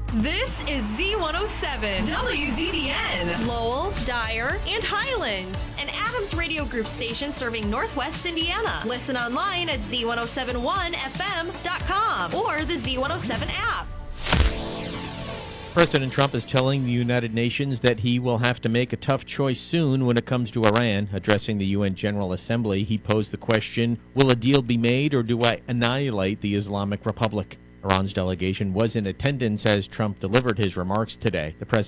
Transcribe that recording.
This is Z107, WZBN, Lowell, Dyer, and Highland, an Adams Radio Group station serving Northwest Indiana. Listen online at Z1071FM.com or the Z107 app. President Trump is telling the United Nations that he will have to make a tough choice soon when it comes to Iran. Addressing the UN General Assembly, he posed the question, will a deal be made or do I annihilate the Islamic Republic? Iran's delegation was in attendance as Trump delivered his remarks today. The president